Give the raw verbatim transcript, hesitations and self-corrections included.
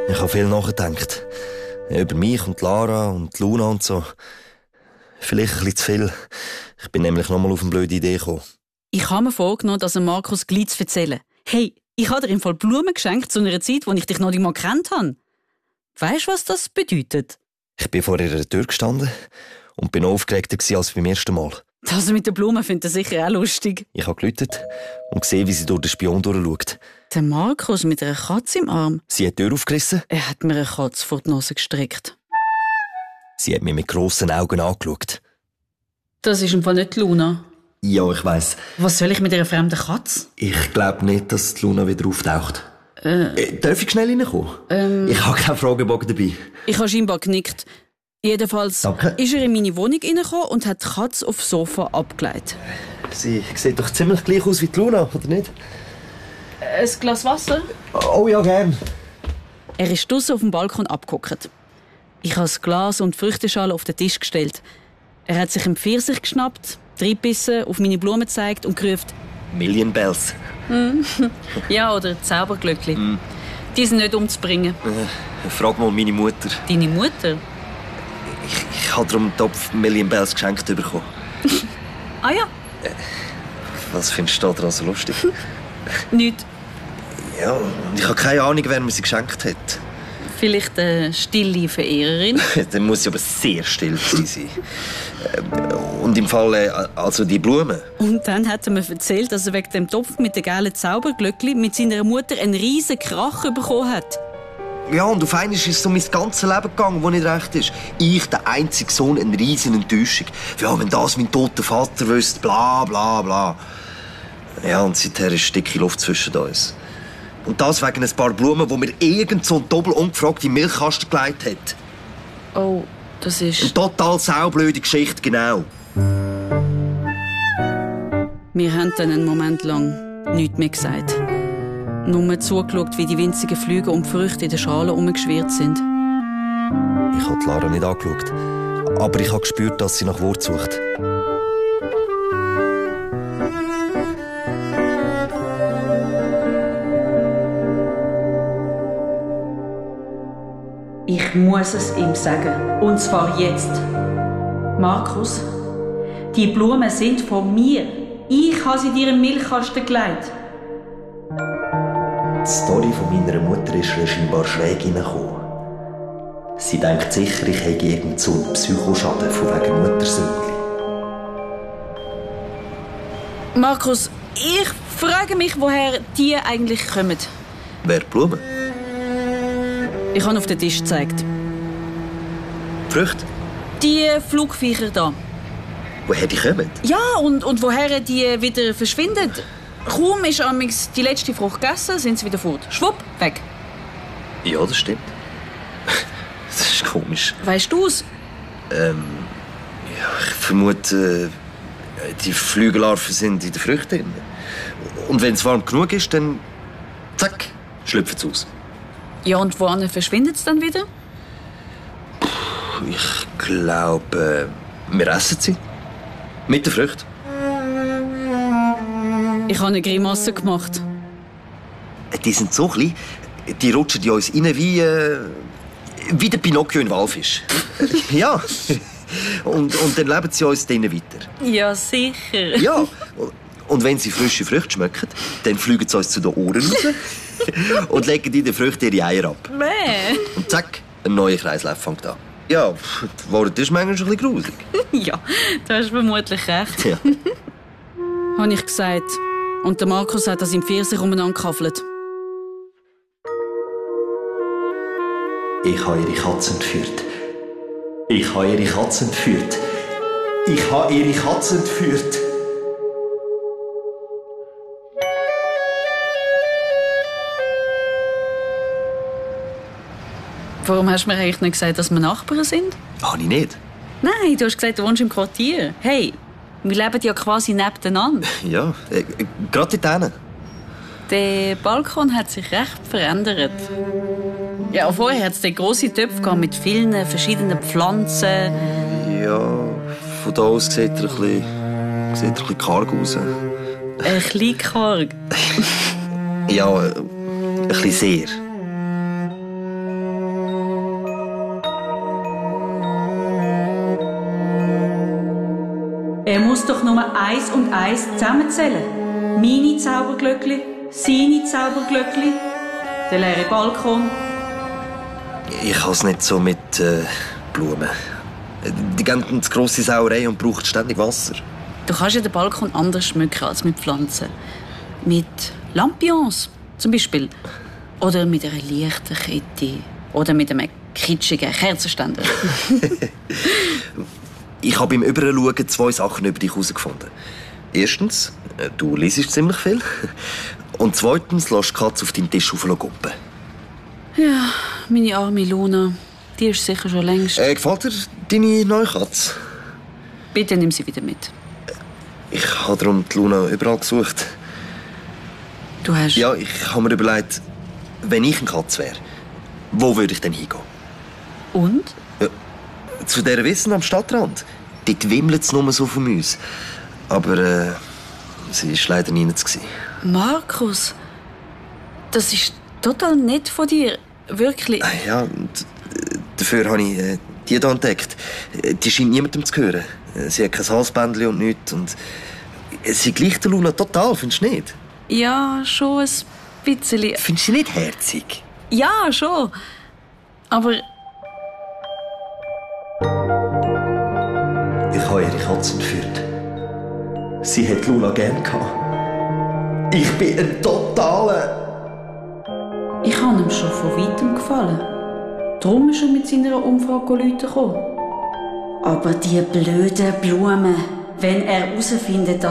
Ich habe viel nachgedacht. Über mich und Lara und Luna und so. Vielleicht ein bisschen zu viel. Ich bin nämlich noch mal auf eine blöde Idee gekommen. Ich habe mir vorgenommen, das Markus gleich zu erzählen. Hey, ich habe dir im Fall Blumen geschenkt zu einer Zeit, wo ich dich noch nicht mal gekannt habe. Weisst du, was das bedeutet? Ich bin vor ihrer Tür gestanden und bin aufgeregter als beim ersten Mal. Das mit den Blumen findet er sicher auch lustig. Ich habe geläutet und gesehen, wie sie durch den Spion durchschaut. Der Markus mit einer Katze im Arm. Sie hat die Tür aufgerissen. Er hat mir eine Katze vor die Nase gestreckt. Sie hat mich mit grossen Augen angeschaut. Das ist im Fall nicht Luna. Ja, ich weiss. Was soll ich mit einer fremden Katze? Ich glaube nicht, dass die Luna wieder auftaucht. Äh, äh, darf ich schnell reinkommen? Ähm, ich habe keinen Fragebogen dabei. Ich habe scheinbar genickt. Jedenfalls Danke. ist er in meine Wohnung reingekommen und hat die Katze aufs Sofa abgelegt. Sie sieht doch ziemlich gleich aus wie die Luna, oder nicht? Ein Glas Wasser? Oh ja, gern. Er ist draussen auf dem Balkon abgehockt. Ich habe das Glas und die Früchteschale auf den Tisch gestellt. Er hat sich einen Pfirsich geschnappt, reingebissen, auf meine Blumen gezeigt und gerufen: Million Bells. Ja, oder Zauberglöckli. Mm. Die sind nicht umzubringen. Äh, frag mal meine Mutter. Deine Mutter? Ich, ich habe darum einen Topf Million Bells geschenkt bekommen. Ah ja? Äh, was findest du daran so lustig? Nichts. Ja, ich habe keine Ahnung, wer mir sie geschenkt hat. Vielleicht eine stille Verehrerin? Dann muss sie aber sehr still sein. Und im Fall, also die Blumen. Und dann hat er mir erzählt, dass er wegen dem Topf mit den gelben Zauberglöckli mit seiner Mutter einen riesen Krach bekommen hat. Ja, und auf einmal ist es so mein ganzes Leben gegangen, das nicht recht ist. Ich, der einzige Sohn, eine riesen Enttäuschung. Ja, wenn das mein toter Vater wüsste, bla bla bla. Ja, und seither ist dicke Luft zwischen uns. Und das wegen ein paar Blumen, die mir irgend so ein doppel ungefragt in den Milchkasten gelegt hat. Oh, das ist... Eine total saublöde Geschichte, genau. Wir haben dann einen Moment lang nichts mehr gesagt. Nur zugeschaut, wie die winzigen Flüge um die Früchte in der Schale herumgeschwirrt sind. Ich habe Lara nicht angeschaut. Aber ich habe gespürt, dass sie nach Wort sucht. Ich muss es ihm sagen. Und zwar jetzt. Markus, die Blumen sind von mir. Ich habe sie dir in den Milchkasten gelegt. Die Story von meiner Mutter ist ihr scheinbar schräg hineingekommen. Sie denkt sicher, ich hätte irgendeinen so einen Psychoschaden von wegen Muttersündli. Markus, ich frage mich, woher die eigentlich kommen. Wer Blumen? Ich habe auf den Tisch gezeigt. Früchte? Die Flugviecher da. Woher die kommen? Ja, und, und woher die wieder verschwinden. Kaum ist amigs die letzte Frucht gegessen, sind sie wieder fort. Schwupp, weg. Ja, das stimmt. Das ist komisch. Weißt du es? Ähm, ja, ich vermute, äh, die Flügellarven sind in den Früchten drin. Und wenn es warm genug ist, dann zack, schlüpfen sie aus. Ja, und wohin verschwindet es dann wieder? Ich glaube, äh, wir essen sie. Mit der Frucht. Ich habe eine Grimasse gemacht. Die sind so klein, die rutschen in uns rein wie, äh, wie der Pinocchio in Walfisch. Ja. Und, und dann leben sie uns drinnen weiter. Ja, sicher. Ja. Und wenn sie frische Früchte schmecken, dann fliegen sie uns zu den Ohren raus und legen in den Früchten ihre Eier ab. Mäh. Und zack, ein neuer Kreislauf fängt an. Ja, das Wort ist manchmal ein bisschen gruselig. Ja, du hast vermutlich recht. Ja. Habe ich gesagt. Und der Markus hat das im Pfirsich umeinander gekaffelt. Ich habe ihre Katze entführt. Ich habe ihre Katze entführt. Ich habe ihre Katze entführt. Warum hast du mir eigentlich nicht gesagt, dass wir Nachbarn sind? Habe ich nicht? Nein, du hast gesagt, du wohnst im Quartier. Hey, wir leben ja quasi nebeneinander. Ja, äh, gerade dort. Der Balkon hat sich recht verändert. Ja, vorher hat es den grossen Töpfe mit vielen verschiedenen Pflanzen. Ja, von da aus sieht er ein bisschen, sieht er ein bisschen karg aus. Ein bisschen karg. Ja, ein bisschen sehr. doch nur eins und eins zusammenzählen. Meine Zauberglöckli, seine Zauberglöckli, der leere Balkon. Ich habe es nicht so mit äh, Blumen. Die gehen ins grosse Sauerei und brauchen ständig Wasser. Du kannst ja den Balkon anders schmücken als mit Pflanzen. Mit Lampions zum Beispiel. Oder mit einer Lichterkette. Oder mit einem kitschigen Kerzenständer. Ich habe beim Überschauen zwei Sachen über dich herausgefunden. Erstens, du liest ziemlich viel. Und zweitens, lässt die Katze auf deinen Tisch aufgumpen. Ja, meine arme Luna. Die ist sicher schon längst. Äh, gefällt dir deine neue Katze? Bitte nimm sie wieder mit. Ich habe darum die Luna überall gesucht. Du hast... Ja, ich habe mir überlegt, wenn ich eine Katze wäre, wo würde ich denn hingehen? Und? Ja, zu dieser Wissen am Stadtrand. Dort wimmelt es nur so von uns. Aber äh, sie war leider nie zu. Markus, das ist total nett von dir. Wirklich. Ja, und dafür habe ich äh, die hier entdeckt. Die scheint niemandem zu gehören. Sie hat kein Halsbändchen und nichts. Und sie gleicht der Luna total, findest du nicht? Ja, schon ein bisschen. Findest du sie nicht herzig? Ja, schon. Aber... Ich habe ihre Katze entführt. Sie hat Luna gern gehabt. Ich bin ein totaler... Ich habe ihm schon von weitem gefallen. Darum ist er mit seiner Umfrage Leute gekommen. Aber die blöden Blumen, wenn er herausfindet, dass